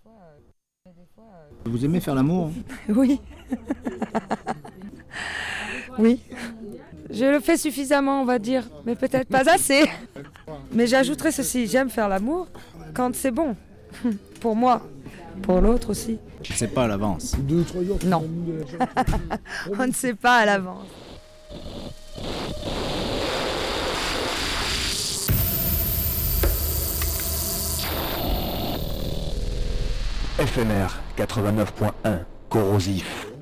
Vous aimez faire l'amour? Oui. Oui. Je le fais suffisamment, on va dire, mais peut-être pas assez. Mais j'ajouterai ceci, j'aime faire l'amour quand c'est bon. Pour moi, pour l'autre aussi. Je sais pas à l'avance. Non. On ne sait pas à l'avance. FMR 89.1 corrosif.